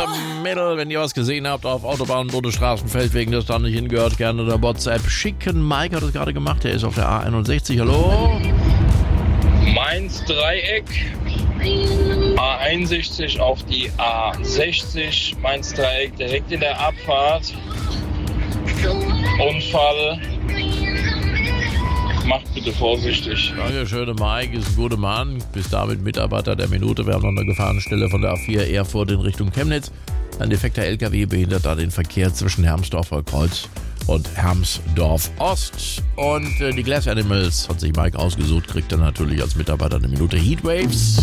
Mädel, wenn ihr was gesehen habt auf Autobahnen, Bundesstraßen, Feldwegen, das da nicht hingehört, gerne der WhatsApp schicken. Mike hat das gerade gemacht, der ist auf der A61. Hallo? Mainz-Dreieck, A61 auf die A60, Mainz-Dreieck direkt in der Abfahrt. Unfall. Macht bitte vorsichtig. Dankeschön, Mike ist ein guter Mann. Bis damit Mitarbeiter der Minute. Wir haben noch eine Gefahrenstelle von der A4 Erfurt in Richtung Chemnitz. Ein defekter LKW behindert da den Verkehr zwischen Hermsdorfer Kreuz und Hermsdorf Ost. Und die Glass Animals hat sich Mike ausgesucht, kriegt er natürlich als Mitarbeiter eine Minute Heatwaves.